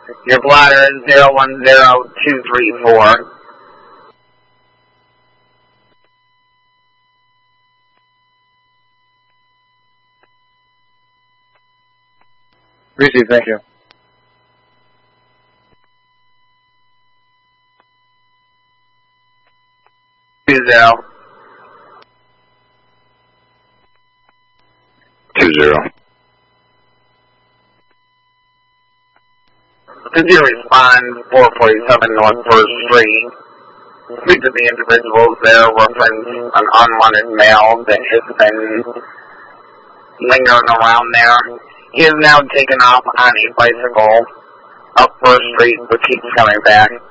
Your bladder is 010234. Receive, thank you. Zero. 20. Could you respond 447 North 1st Street? Speak to the individuals there reference an unwanted male that has been lingering around there. He is now taken off on a bicycle up 1st Street but keeps coming back.